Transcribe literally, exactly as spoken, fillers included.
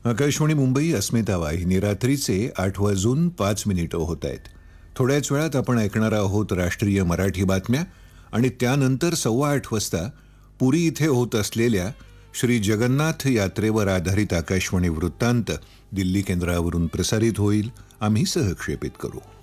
आकाशवाणी मुंबई अस्मिता वाहिनी रात्रीचे आठ वाजून पाच मिनिटं होत आहेत. थोड्याच वेळात आपण ऐकणार आहोत राष्ट्रीय मराठी बातम्या आणि त्यानंतर सव्वा आठ वाजता पुरी इथे होत असलेल्या श्री जगन्नाथ यात्रेवर आधारित आकाशवाणी वृत्तांत दिल्ली केंद्रावरून प्रसारित होईल. आम्ही सहक्षेपित करू.